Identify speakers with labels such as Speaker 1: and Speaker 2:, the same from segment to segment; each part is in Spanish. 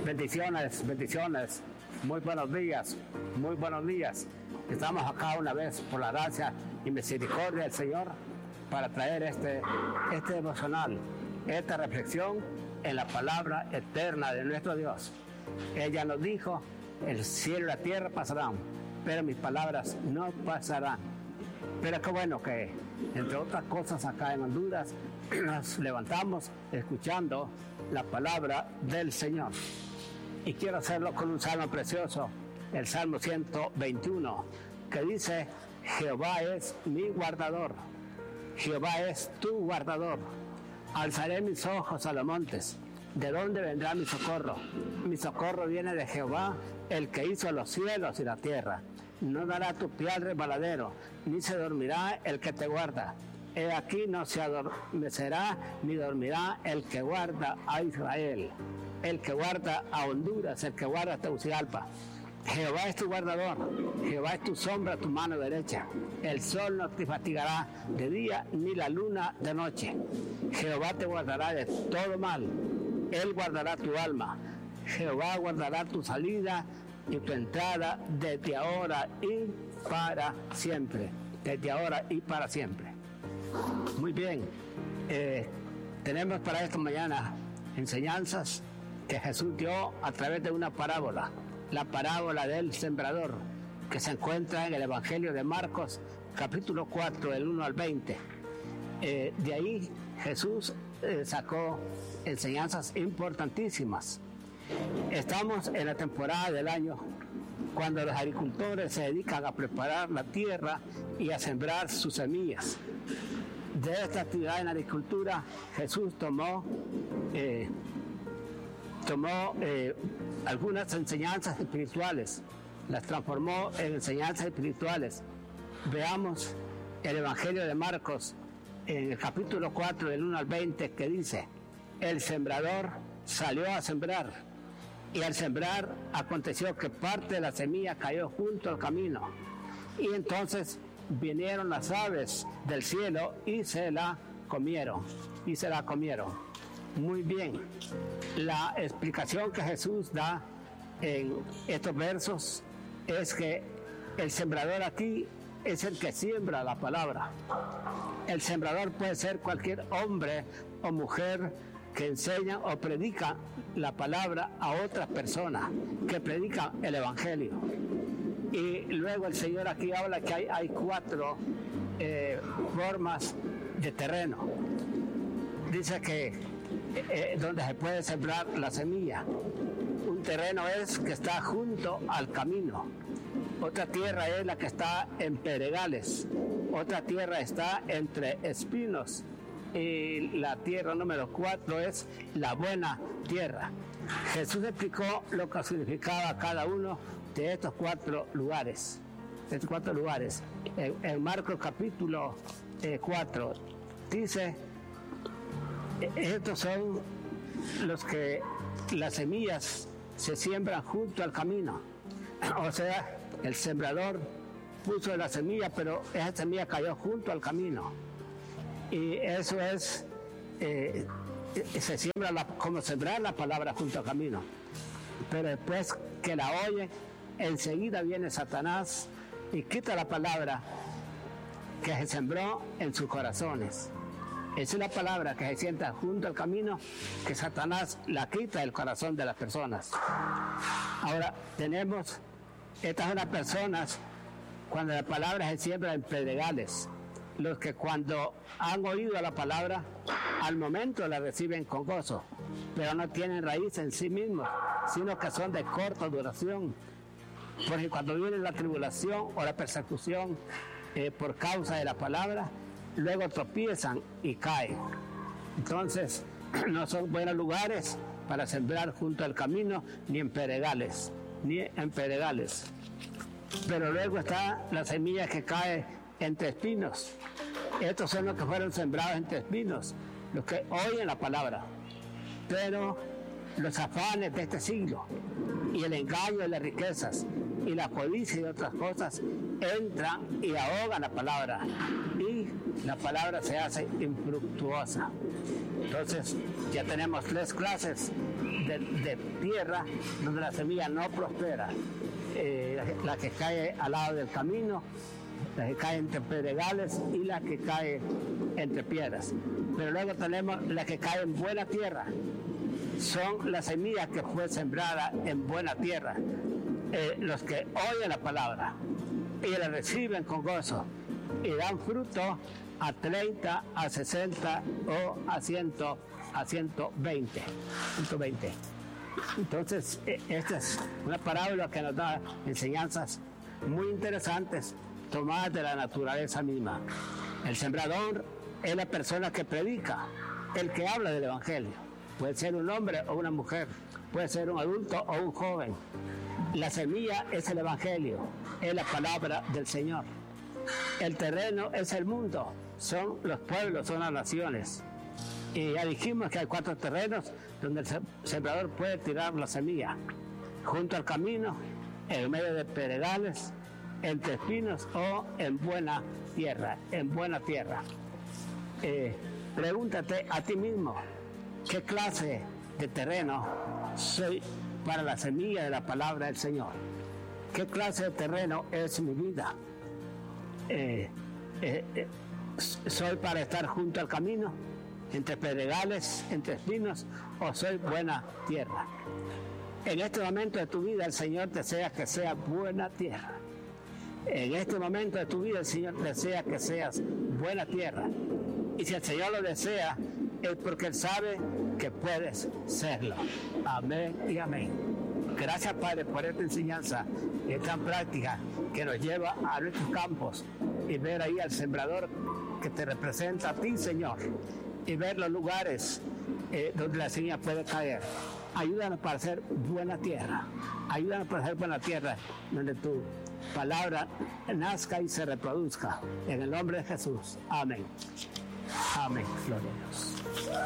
Speaker 1: Bendiciones, bendiciones. Muy buenos días, muy buenos días. Estamos acá una vez por la gracia y misericordia del Señor para traer este devocional, esta reflexión en la palabra eterna de nuestro Dios. Ella nos dijo, el cielo y la tierra pasarán, pero mis palabras no pasarán. Pero qué bueno que, entre otras cosas, acá en Honduras nos levantamos escuchando la palabra del Señor. Y quiero hacerlo con un salmo precioso, el Salmo 121, que dice, Jehová es mi guardador, Jehová es tu guardador. Alzaré mis ojos a los montes, ¿de dónde vendrá mi socorro? Mi socorro viene de Jehová, el que hizo los cielos y la tierra. No dará tu pie al resbaladero, ni se dormirá el que te guarda. He aquí no se adormecerá ni dormirá el que guarda a Israel, el que guarda a Honduras, el que guarda a Tegucigalpa. Jehová es tu guardador, Jehová es tu sombra, tu mano derecha. El sol no te fatigará de día, ni la luna de noche. Jehová te guardará de todo mal, Él guardará tu alma. Jehová guardará tu salida y tu entrada desde ahora y para siempre. Desde ahora y para siempre. Muy bien, tenemos para esta mañana enseñanzas que Jesús dio a través de una parábola, la parábola del sembrador, que se encuentra en el Evangelio de Marcos, capítulo 4, del 1 al 20. De ahí Jesús sacó enseñanzas importantísimas. Estamos en la temporada del año cuando los agricultores se dedican a preparar la tierra y a sembrar sus semillas. De esta actividad en la agricultura, Jesús tomó algunas enseñanzas espirituales, las transformó en enseñanzas espirituales. Veamos el Evangelio de Marcos, en el capítulo 4, del 1 al 20, que dice, el sembrador salió a sembrar, y al sembrar aconteció que parte de la semilla cayó junto al camino, y entonces vinieron las aves del cielo y se la comieron, Muy bien, la explicación que Jesús da en estos versos es que el sembrador aquí es el que siembra la palabra. El sembrador puede ser cualquier hombre o mujer que enseña o predica la palabra a otras personas, que predican el Evangelio. Y luego el Señor aquí habla que hay cuatro formas de terreno. Dice que donde se puede sembrar la semilla. Un terreno es que está junto al camino. Otra tierra es la que está en pedregales. Otra tierra está entre espinos. Y la tierra número 4 es la buena tierra. Jesús explicó lo que significaba cada uno de estos cuatro lugares. En Marcos capítulo 4 dice, estos son los que las semillas se siembran junto al camino. O sea, el sembrador puso la semilla, pero esa semilla cayó junto al camino. Y eso es, se siembra como sembrar la palabra junto al camino. Pero después que la oyen, enseguida viene Satanás y quita la palabra que se sembró en sus corazones. Esa es la palabra que se sienta junto al camino, que Satanás la quita del corazón de las personas. Ahora tenemos, estas son las personas cuando la palabra se siembra en pedregales, los que cuando han oído la palabra, al momento la reciben con gozo, pero no tienen raíz en sí mismos, sino que son de corta duración, porque cuando viene la tribulación o la persecución por causa de la palabra, luego tropiezan y caen. Entonces no son buenos lugares para sembrar junto al camino, ni en pedregales. Pero luego está la semilla que cae entre espinos. Estos son los que fueron sembrados entre espinos, los que oyen la palabra, pero los afanes de este siglo y el engaño de las riquezas y la codicia y otras cosas entran y ahogan la palabra, y la palabra se hace infructuosa. Entonces ya tenemos 3 clases de tierra donde la semilla no prospera. La que cae al lado del camino, la que cae entre pedregales y la que cae entre piedras. Pero luego tenemos la que cae en buena tierra. Son las semillas que fue sembrada en buena tierra. Los que oyen la palabra y la reciben con gozo y dan fruto a 30, a 60 o a 120. Entonces, esta es una parábola que nos da enseñanzas muy interesantes tomadas de la naturaleza misma. El sembrador es la persona que predica, el que habla del evangelio. Puede ser un hombre o una mujer, puede ser un adulto o un joven. La semilla es el evangelio, es la palabra del Señor. El terreno es el mundo, son los pueblos, son las naciones. Y ya dijimos que hay 4 terrenos donde el sembrador puede tirar la semilla. Junto al camino, en medio de pedregales, entre espinos o en buena tierra, Pregúntate a ti mismo, ¿qué clase de terreno soy para la semilla de la palabra del Señor? ¿Qué clase de terreno es mi vida? ¿Soy para estar junto al camino, entre pedregales, entre espinos, o soy buena tierra? En este momento de tu vida el Señor desea que seas buena tierra. En este momento de tu vida el Señor desea que seas buena tierra. Y si el Señor lo desea, es porque Él sabe que puedes serlo. Amén y amén. Gracias, Padre, por esta enseñanza tan práctica que nos lleva a nuestros campos y ver ahí al sembrador que te representa a ti, Señor, y ver los lugares donde la semilla puede caer. Ayúdanos para hacer buena tierra. Ayúdanos para hacer buena tierra donde tu palabra nazca y se reproduzca. En el nombre de Jesús. Amén. Amén. Gloria a Dios.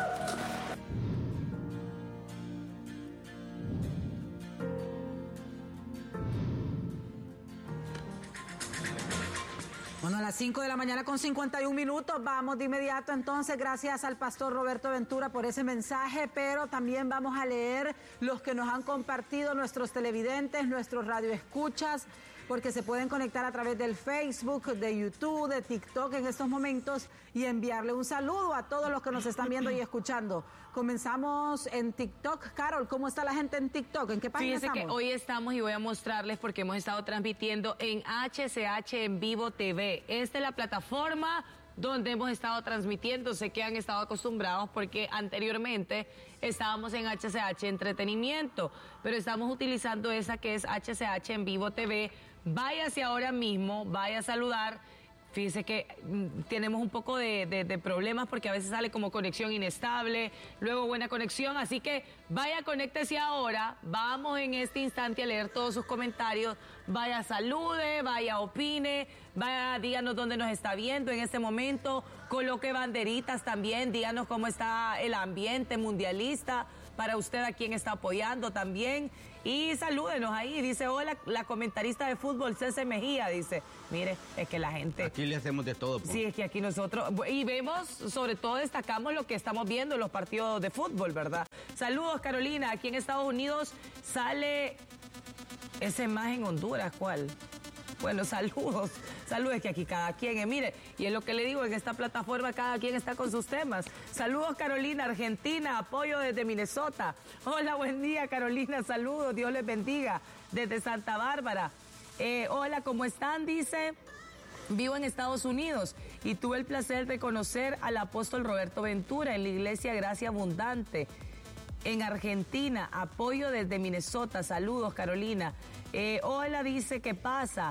Speaker 2: Bueno, a las 5 de la mañana con 51 minutos, vamos de inmediato entonces, gracias al pastor Roberto Ventura por ese mensaje, pero también vamos a leer los que nos han compartido nuestros televidentes, nuestros radioescuchas, porque se pueden conectar a través del Facebook, de YouTube, de TikTok en estos momentos y enviarle un saludo a todos los que nos están viendo y escuchando. Comenzamos en TikTok. Carol, ¿cómo está la gente en TikTok? ¿En qué página estamos?
Speaker 3: Fíjense que hoy estamos y voy a mostrarles porque hemos estado transmitiendo en HCH en Vivo TV. Esta es la plataforma donde hemos estado transmitiendo. Sé que han estado acostumbrados porque anteriormente estábamos en HCH Entretenimiento, pero estamos utilizando esa que es HCH en Vivo TV. Váyase ahora mismo, vaya a saludar. Fíjese que tenemos un poco de problemas porque a veces sale como conexión inestable, luego buena conexión, así que vaya, conéctese ahora, vamos en este instante a leer todos sus comentarios, vaya, salude, vaya, opine, vaya, díganos dónde nos está viendo en este momento, coloque banderitas también, díganos cómo está el ambiente mundialista, para usted a quien está apoyando también. Y salúdenos ahí, dice, hola, la comentarista de fútbol, César Mejía, dice, mire, es que la gente...
Speaker 4: Aquí le hacemos de todo.
Speaker 3: Sí, es que aquí nosotros, y vemos, sobre todo destacamos lo que estamos viendo en los partidos de fútbol, ¿verdad? Saludos, Carolina, aquí en Estados Unidos sale esa imagen en Honduras, ¿cuál? Bueno, saludos, saludos, que aquí cada quien, mire, y es lo que le digo, en esta plataforma cada quien está con sus temas. Saludos, Carolina, Argentina, apoyo desde Minnesota. Hola, buen día, Carolina, saludos, Dios les bendiga, desde Santa Bárbara. Hola, ¿cómo están? Dice, vivo en Estados Unidos y tuve el placer de conocer al apóstol Roberto Ventura en la iglesia Gracia Abundante. En Argentina, apoyo desde Minnesota, saludos, Carolina. Hola, dice, ¿qué pasa?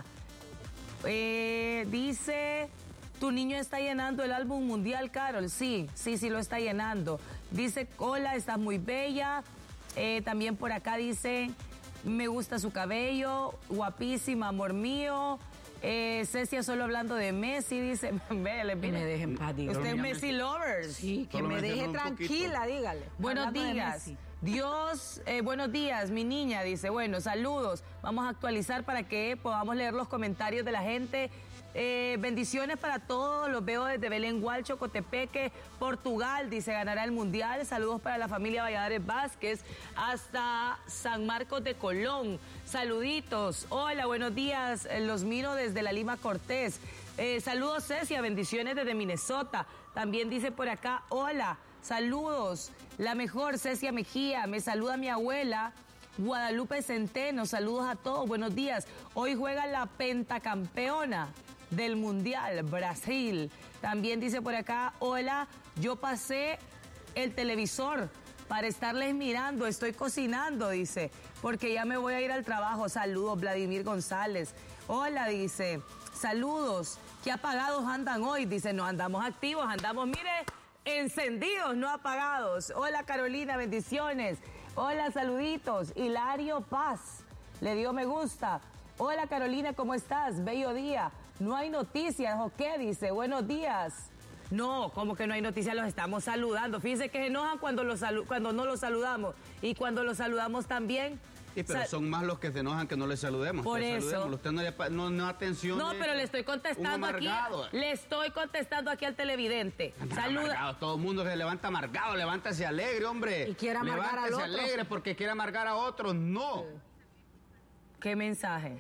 Speaker 3: Dice, tu niño está llenando el álbum mundial, Carol. Sí, lo está llenando. Dice, hola, estás muy bella. También por acá dice, me gusta su cabello, guapísima, amor mío. Cecia solo hablando de Messi, dice, me deje en paz, dígale. Usted es Messi lovers.
Speaker 2: Sí, que me deje tranquila, dígale.
Speaker 3: Buenos días. Dios, buenos días, mi niña, dice, bueno, saludos. Vamos a actualizar para que podamos leer los comentarios de la gente. Bendiciones para todos, los veo desde Belén Gualcho, Cotepeque, Portugal, dice, ganará el Mundial. Saludos para la familia Valladares Vázquez, hasta San Marcos de Colón. Saluditos, hola, buenos días, los miro desde la Lima Cortés. Saludos, Cecia, bendiciones desde Minnesota. También dice por acá, hola, saludos, la mejor Cecia Mejía, me saluda mi abuela Guadalupe Centeno, saludos a todos, buenos días. Hoy juega la pentacampeona del Mundial, Brasil. También dice por acá, hola, yo pasé el televisor para estarles mirando, estoy cocinando, dice, porque ya me voy a ir al trabajo. Saludos, Vladimir González. Hola, dice, saludos, qué apagados andan hoy, dice, no andamos activos, andamos, mire, encendidos, no apagados. Hola, Carolina, bendiciones. Hola, saluditos. Hilario Paz, le dio me gusta. Hola, Carolina, ¿cómo estás? Bello día. No hay noticias, ¿o qué? Dice, buenos días. No, como que no hay noticias, los estamos saludando. Fíjense que se enojan cuando no los saludamos. Y cuando los saludamos también...
Speaker 4: Sí, pero son más los que se enojan que no les saludemos.
Speaker 3: Por eso.
Speaker 4: Usted no atención.
Speaker 3: No, pero le estoy contestando aquí. Le estoy contestando aquí al televidente. Saluda.
Speaker 4: Todo el mundo se levanta amargado, levántase alegre, hombre.
Speaker 2: Y quiere amargar al otro.
Speaker 4: Levántese alegre porque quiere amargar a otros. No.
Speaker 3: ¿Qué mensaje?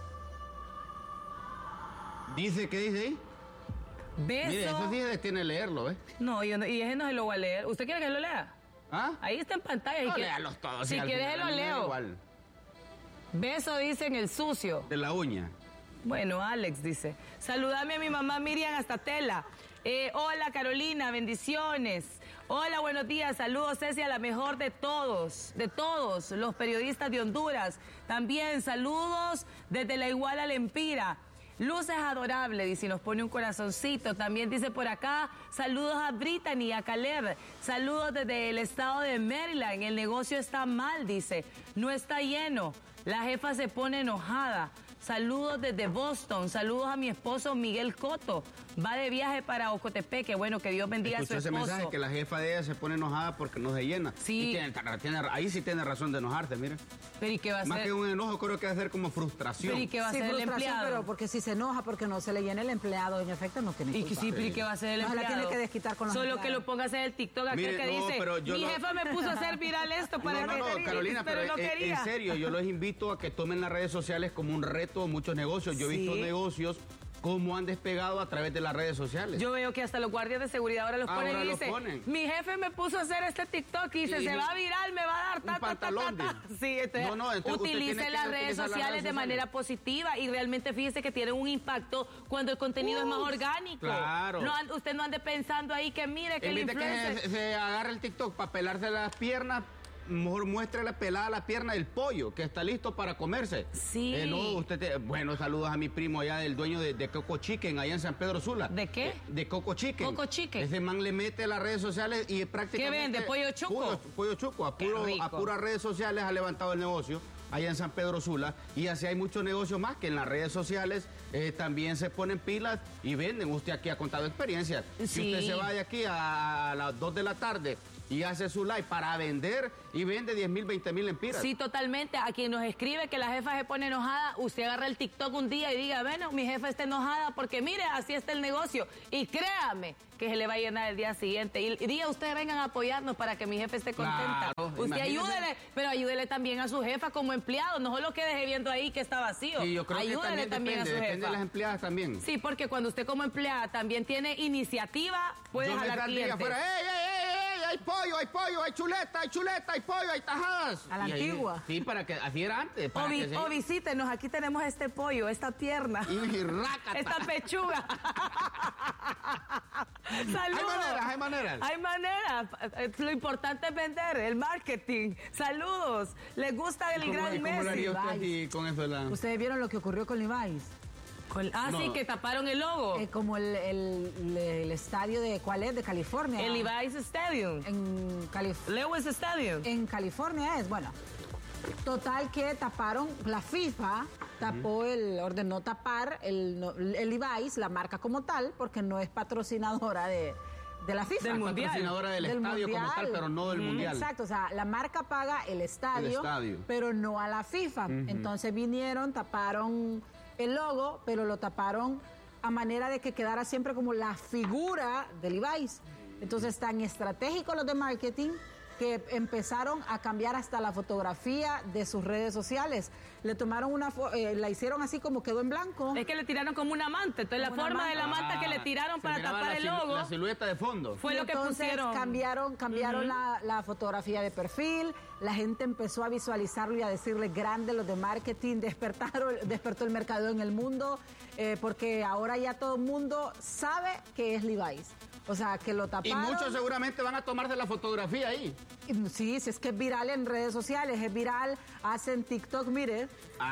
Speaker 4: Dice, ¿qué dice ahí?
Speaker 3: Beso.
Speaker 4: Mire, eso sí se tiene que leerlo, ¿eh?
Speaker 3: No, y ese no se lo voy a leer. ¿Usted quiere que lo lea?
Speaker 4: ¿Ah?
Speaker 3: Ahí está en pantalla.
Speaker 4: No, léalos todos.
Speaker 3: Si quiere, se lo leo.
Speaker 4: Igual.
Speaker 3: Beso, dice en el sucio.
Speaker 4: De la uña.
Speaker 3: Bueno, Alex dice, saludame a mi mamá Miriam hasta Tela. Hola, Carolina, bendiciones. Hola, buenos días, saludos, Cecia, la mejor de todos los periodistas de Honduras. También saludos desde la Iguala Lempira. Luces adorable, dice, y nos pone un corazoncito. También dice por acá, saludos a Brittany, a Caleb. Saludos desde el estado de Maryland. El negocio está mal, dice. No está lleno. La jefa se pone enojada. Saludos desde Boston. Saludos a mi esposo Miguel Coto. Va de viaje para Ocotepeque. Bueno, que Dios bendiga a su esposo.
Speaker 4: Ese mensaje que la jefa de ella se pone enojada porque no se llena.
Speaker 3: Sí.
Speaker 4: Ahí sí tiene razón de enojarse, mire.
Speaker 3: Pero ¿y qué va a
Speaker 4: Más
Speaker 3: hacer?
Speaker 4: Que un enojo, creo que va a ser como frustración.
Speaker 3: Pero ¿y qué va a
Speaker 2: Sí,
Speaker 3: hacer el empleado?
Speaker 2: Pero porque si se enoja porque no se le llena el empleado, en efecto no tiene culpa.
Speaker 3: Sí, pero ¿y qué va a hacer el
Speaker 2: No,
Speaker 3: empleado?
Speaker 2: la tiene que desquitar con los
Speaker 3: Solo
Speaker 2: empleados.
Speaker 3: que lo ponga a hacer el TikTok aquel
Speaker 4: Mire,
Speaker 3: que
Speaker 4: no,
Speaker 3: dice,
Speaker 4: pero yo
Speaker 3: mi jefa me puso a hacer viral esto para
Speaker 4: No, Carolina,
Speaker 3: pero no quería.
Speaker 4: en serio, yo los invito a que tomen las redes sociales como un reto muchos negocios. Yo he visto negocios cómo han despegado a través de las redes sociales.
Speaker 3: Yo veo que hasta los guardias de seguridad ahora los ponen y dicen, mi jefe me puso a hacer este TikTok y dice, se va a viral, me va a dar
Speaker 4: pantalón.
Speaker 3: Sí, entonces, utilice las redes sociales de manera positiva y realmente fíjese que tiene un impacto cuando el contenido es más orgánico.
Speaker 4: Claro.
Speaker 3: Usted no ande pensando ahí que mire que el
Speaker 4: En vez de
Speaker 3: influencer...
Speaker 4: que se agarre el TikTok para pelarse las piernas, mejor muestre la pelada la pierna del pollo que está listo para comerse.
Speaker 3: Sí.
Speaker 4: Bueno, saludos a mi primo allá, del dueño de Coco Chicken, allá en San Pedro Sula.
Speaker 3: ¿De qué?
Speaker 4: De Coco Chicken.
Speaker 3: Coco Chicken.
Speaker 4: Ese man le mete a las redes sociales y prácticamente...
Speaker 3: ¿Qué vende? ¿Pollo chuco?
Speaker 4: Pollo chuco. A puras redes sociales ha levantado el negocio allá en San Pedro Sula. Y así hay muchos negocios más que en las redes sociales también se ponen pilas y venden. Usted aquí ha contado experiencias.
Speaker 3: Sí.
Speaker 4: Si usted se vaya aquí a las 2 de la tarde y hace su live para vender y vende 10,000, 20,000 lempiras.
Speaker 3: Sí, totalmente. A quien nos escribe que la jefa se pone enojada, usted agarra el TikTok un día y diga, bueno, mi jefa está enojada porque mire, así está el negocio. Y créame que se le va a llenar el día siguiente. Y diga, ustedes vengan a apoyarnos para que mi jefe esté contenta.
Speaker 4: Claro,
Speaker 3: usted
Speaker 4: imagínese.
Speaker 3: ayúdele, pero ayúdele también a su jefa como empleado. No solo que deje viendo ahí que está vacío.
Speaker 4: Sí, yo creo
Speaker 3: ayúdele
Speaker 4: que también
Speaker 3: a su
Speaker 4: depende
Speaker 3: jefa.
Speaker 4: de las empleadas también.
Speaker 3: Sí, porque cuando usted como empleada también tiene iniciativa, puede
Speaker 4: Yo me
Speaker 3: jalar
Speaker 4: saldría
Speaker 3: clientes.
Speaker 4: afuera, ¡ey! Hay pollo, hay chuleta, hay pollo, hay tajadas.
Speaker 2: A la
Speaker 4: Y ahí-
Speaker 2: antigua.
Speaker 4: Sí, para que así era antes. Para que se-
Speaker 3: O visítenos, aquí tenemos este pollo, esta pierna,
Speaker 4: Y rácata.
Speaker 3: esta pechuga. Saludos.
Speaker 4: Hay maneras.
Speaker 3: Hay maneras. Lo importante es vender, el marketing. Saludos. ¿Les gusta el gran
Speaker 4: ¿Cómo lo
Speaker 3: Messi?
Speaker 4: haría usted así con eso?
Speaker 2: ¿Ustedes vieron lo que ocurrió con Levi's?
Speaker 4: No.
Speaker 3: Sí, que taparon el logo.
Speaker 2: Como el estadio de, ¿cuál es? De California.
Speaker 3: El Levi's Stadium. Lewis Stadium.
Speaker 2: En California es, bueno. Total que taparon, la FIFA ordenó tapar el Levi's, la marca como tal, porque no es patrocinadora de la FIFA.
Speaker 3: Del mundial.
Speaker 4: Patrocinadora del estadio como tal, pero no del mundial.
Speaker 2: Exacto, o sea, la marca paga el estadio, pero no a la FIFA. Entonces vinieron, taparon el logo, pero lo taparon a manera de que quedara siempre como la figura de Levi's. Entonces, tan estratégicos los de marketing que empezaron a cambiar hasta la fotografía de sus redes sociales. Le tomaron la hicieron así como quedó en blanco.
Speaker 3: Es que le tiraron como una manta. Entonces la forma de la manta que le tiraron para tapar el logo.
Speaker 4: La silueta de fondo.
Speaker 3: Fue lo que pusieron.
Speaker 2: Cambiaron la fotografía de perfil. La gente empezó a visualizarlo y a decirle grande los de marketing. Despertó el mercadeo en el mundo. Porque ahora ya todo el mundo sabe que es Levi's. O sea, que lo taparon.
Speaker 4: Y muchos seguramente van a tomarse la fotografía ahí.
Speaker 2: Sí, si es que es viral en redes sociales, es viral, hacen TikTok, mire.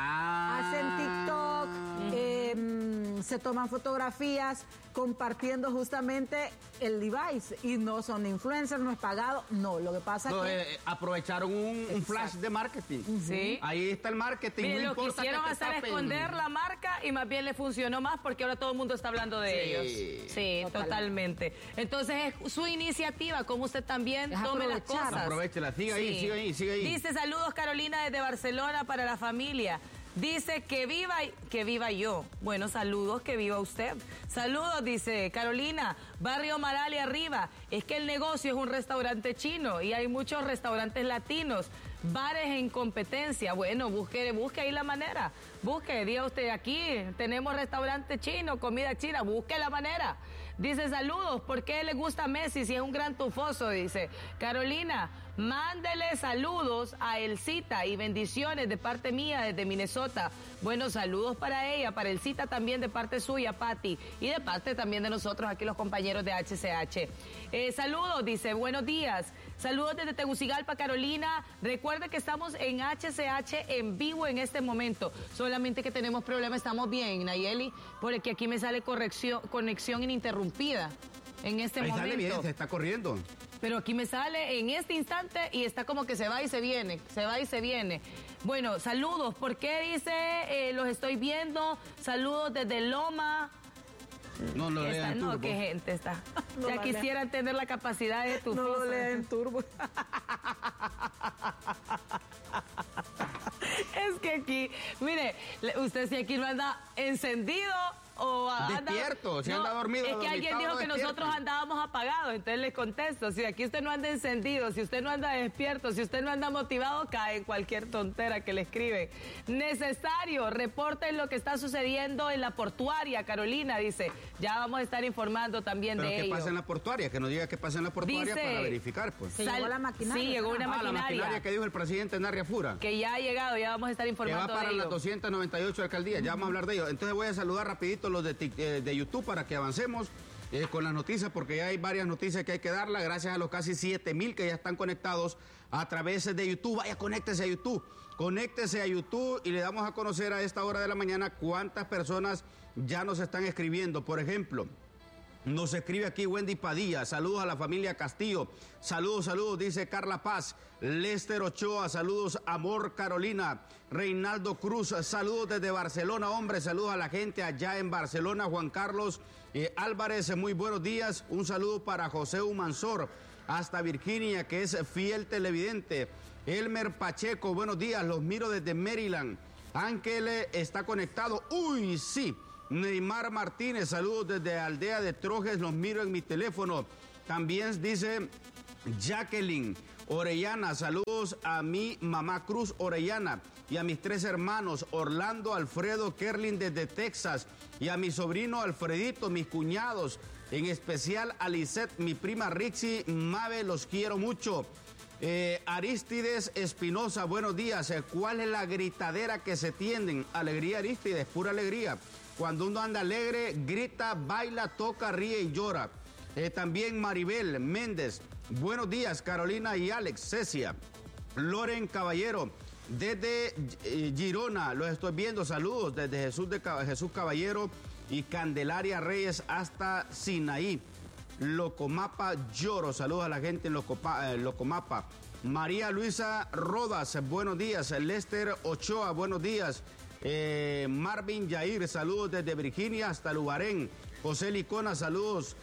Speaker 2: Hacen TikTok, se toman fotografías compartiendo justamente el Levi's. Y no son influencers, no es pagado, no. Lo que pasa es que...
Speaker 4: aprovecharon un flash de marketing.
Speaker 3: Sí.
Speaker 4: Ahí está el marketing.
Speaker 3: Mire,
Speaker 4: no
Speaker 3: lo quisieron hacer esconder la marca y más bien le funcionó más porque ahora todo el mundo está hablando de ellos. Sí, totalmente. Entonces es su iniciativa, como usted también tome las cosas.
Speaker 4: Aprovechela, sigue ahí.
Speaker 3: Dice, saludos Carolina desde Barcelona para la familia. Dice que viva yo. Bueno, saludos, que viva usted. Saludos, dice Carolina, Barrio Marali arriba. Es que el negocio es un restaurante chino y hay muchos restaurantes latinos, bares en competencia. Bueno, busque ahí la manera. Busque, diga usted, aquí tenemos restaurante chino, comida china, busque la manera. Dice, saludos, ¿por qué le gusta Messi si es un gran tufoso? Dice, Carolina, mándele saludos a Elcita y bendiciones de parte mía desde Minnesota. Bueno, saludos para ella, para Elcita también de parte suya, Patti, y de parte también de nosotros aquí los compañeros de HCH. Saludos, dice, buenos días. Saludos desde Tegucigalpa, Carolina. Recuerde que estamos en HCH en vivo en este momento. Solamente que tenemos problemas, estamos bien, Nayeli, porque aquí me sale conexión ininterrumpida en este momento.
Speaker 4: Ahí sale bien, se está corriendo.
Speaker 3: Pero aquí me sale en este instante y está como que se va y se viene, se va y se viene. Bueno, saludos. ¿Por qué dice, los estoy viendo? Saludos desde Loma.
Speaker 4: No lo lean en turbo.
Speaker 3: No, qué gente está. No, ya quisieran tener la capacidad de tu.
Speaker 2: No lo lean en turbo.
Speaker 3: Es que aquí, mire, usted si aquí no anda encendido o
Speaker 4: despierto, si anda dormido.
Speaker 3: Es que alguien dijo que nosotros andábamos apagados, entonces les contesto, si aquí usted no anda encendido, si usted no anda despierto, si usted no anda motivado, cae en cualquier tontera que le escriben. Necesario, reporten lo que está sucediendo en la portuaria, Carolina, dice, ya vamos a estar informando también de ello.
Speaker 4: ¿Pero qué pasa en la portuaria? Que nos diga qué pasa en la portuaria, dice, para verificar, pues.
Speaker 2: Llegó la maquinaria.
Speaker 3: Sí, llegó una maquinaria.
Speaker 4: La maquinaria que dijo el presidente Narria Fura.
Speaker 3: Que ya ha llegado, ya vamos a estar informando de ello.
Speaker 4: Que va para las 298 alcaldías, ya vamos a hablar de ello. Entonces voy a saludar rapidito los de YouTube para que avancemos con las noticias, porque ya hay varias noticias que hay que darlas, gracias a los casi 7,000 que ya están conectados a través de YouTube. Vaya, conéctese a YouTube y le damos a conocer a esta hora de la mañana cuántas personas ya nos están escribiendo. Por ejemplo, nos escribe aquí Wendy Padilla, saludos a la familia Castillo, saludos, dice Carla Paz, Lester Ochoa, saludos, amor Carolina, Reinaldo Cruz, saludos desde Barcelona, hombre, saludos a la gente allá en Barcelona, Juan Carlos Álvarez, muy buenos días, un saludo para José Humansor, hasta Virginia, que es fiel televidente, Elmer Pacheco, buenos días, los miro desde Maryland, Ángel está conectado, uy, sí. Neymar Martínez, saludos desde Aldea de Trojes, los miro en mi teléfono. También dice Jacqueline Orellana, saludos a mi mamá Cruz Orellana y a mis 3 hermanos, Orlando, Alfredo, Kerlin desde Texas y a mi sobrino Alfredito, mis cuñados, en especial a Lisette, mi prima Rixi, Mabe, los quiero mucho. Aristides Espinosa, buenos días. ¿Cuál es la gritadera que se tienden? Alegría, Aristides, pura alegría. Cuando uno anda alegre, grita, baila, toca, ríe y llora. También Maribel Méndez. Buenos días, Carolina y Alex, Cecia. Loren Caballero, desde Girona, los estoy viendo. Saludos desde Jesús Caballero y Candelaria Reyes hasta Sinaí. Locomapa Lloro, saludos a la gente en Locomapa. María Luisa Rodas, buenos días. Lester Ochoa, buenos días. Marvin Yair, saludos desde Virginia hasta Lubarén. José Licona, saludos.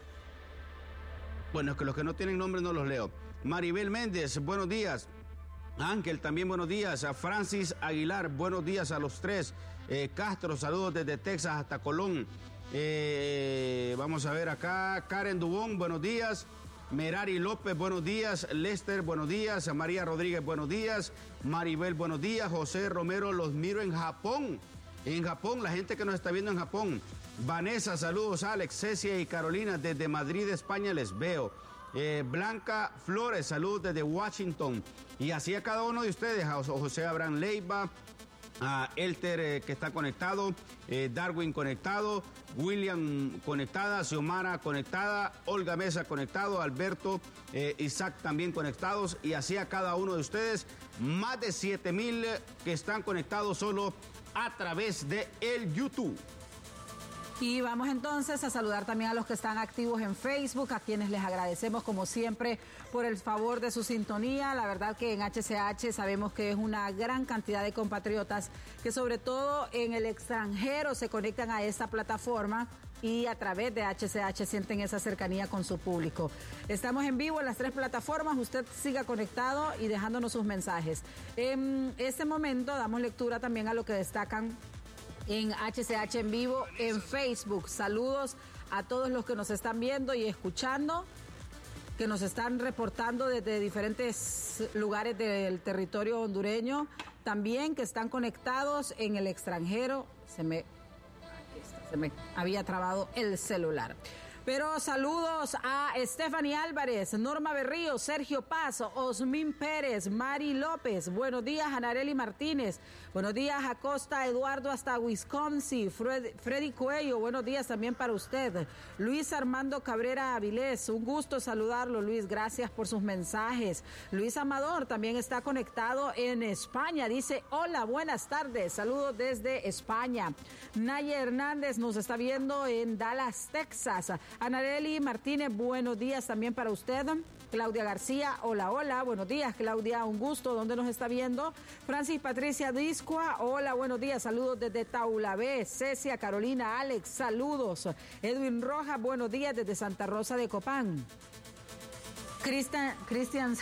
Speaker 4: Bueno, es que los que no tienen nombre no los leo. Maribel Méndez, buenos días. Ángel, también buenos días. A Francis Aguilar, buenos días a los tres. Castro, saludos desde Texas hasta Colón. Vamos a ver acá. Karen Dubón, buenos días. Merari López, buenos días. Lester, buenos días. María Rodríguez, buenos días. Maribel, buenos días. José Romero, los miro en Japón. En Japón, la gente que nos está viendo en Japón. Vanessa, saludos. Alex, Cecia y Carolina, desde Madrid, España, les veo. Blanca Flores, saludos desde Washington. Y así a cada uno de ustedes, a José Abraham Leiva, a Elter que está conectado, Darwin conectado, William conectada, Xiomara conectada, Olga Mesa conectado, Alberto, Isaac también conectados, y así a cada uno de ustedes, más de 7,000 que están conectados solo a través de el YouTube.
Speaker 2: Y vamos entonces a saludar también a los que están activos en Facebook, a quienes les agradecemos como siempre por el favor de su sintonía. La verdad que en HCH sabemos que es una gran cantidad de compatriotas que sobre todo en el extranjero se conectan a esta plataforma y a través de HCH sienten esa cercanía con su público. Estamos en vivo en las 3 plataformas, usted siga conectado y dejándonos sus mensajes. En este momento damos lectura también a lo que destacan en HCH en vivo en Facebook. Saludos a todos los que nos están viendo y escuchando, que nos están reportando desde diferentes lugares del territorio hondureño, también que están conectados en el extranjero. Se me había trabado el celular. Pero saludos a Stephanie Álvarez, Norma Berrío, Sergio Paz, Osmin Pérez, Mari López. Buenos días, Anareli Martínez. Buenos días, Acosta Eduardo hasta Wisconsin. Freddy Cuello, buenos días también para usted. Luis Armando Cabrera Avilés, un gusto saludarlo, Luis. Gracias por sus mensajes. Luis Amador también está conectado en España. Dice, hola, buenas tardes. Saludos desde España. Naya Hernández nos está viendo en Dallas, Texas. Anareli Martínez, buenos días también para usted. Claudia García, hola, hola, buenos días, Claudia, un gusto, ¿dónde nos está viendo? Francis Patricia Discoa, hola, buenos días, saludos desde Taulabé. Cecia, Carolina, Alex, saludos. Edwin Rojas, buenos días desde Santa Rosa de Copán. Cristian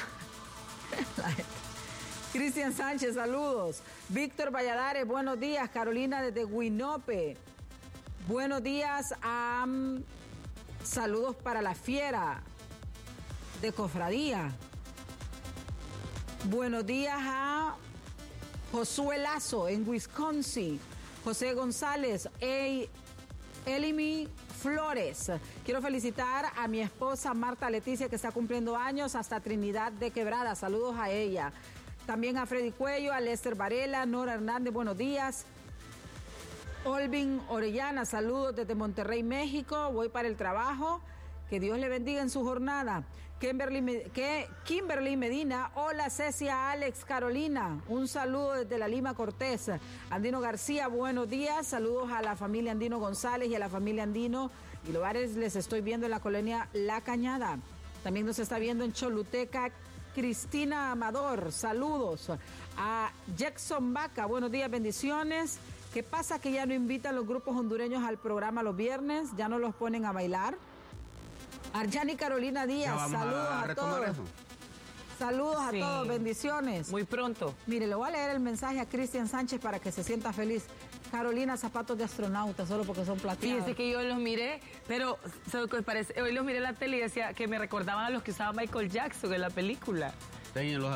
Speaker 2: Sánchez, saludos. Víctor Valladares, buenos días, Carolina desde Huinope. Buenos días a... saludos para la Fiera de Cofradía. Buenos días a Josué Lazo en Wisconsin. José González, Elimi Flores. Quiero felicitar a mi esposa Marta Leticia, que está cumpliendo años, hasta Trinidad de Quebrada. Saludos a ella. También a Freddy Cuello, a Lester Varela, Nora Hernández, buenos días. Olvin Orellana, saludos desde Monterrey, México. Voy para el trabajo. Que Dios le bendiga en su jornada. Kimberly Medina, hola Cecia, Alex, Carolina. Un saludo desde la Lima Cortés. Andino García, buenos días. Saludos a la familia Andino González y a la familia Andino y lugares. Les estoy viendo en la colonia La Cañada. También nos está viendo en Choluteca Cristina Amador. Saludos a Jackson Vaca. Buenos días, bendiciones. ¿Qué pasa que ya no invitan los grupos hondureños al programa los viernes? ¿Ya no los ponen a bailar? Arjani Carolina Díaz, saludos a todos.
Speaker 4: Eso.
Speaker 2: Saludos a todos, bendiciones.
Speaker 3: Muy pronto.
Speaker 2: Mire, le voy a leer el mensaje a Cristian Sánchez para que se sienta feliz. Carolina, zapatos de astronauta, solo porque son plateados.
Speaker 3: Fíjese que yo los miré, pero hoy los miré en la tele y decía que me recordaban a los que usaba Michael Jackson en la película.
Speaker 4: Los